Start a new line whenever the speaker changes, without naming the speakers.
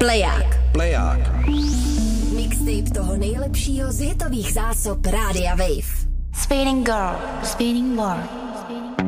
Pleják.
Mixtape toho nejlepšího z hitových zásob Rádia Wave.
Spinning Girl, Spinning World.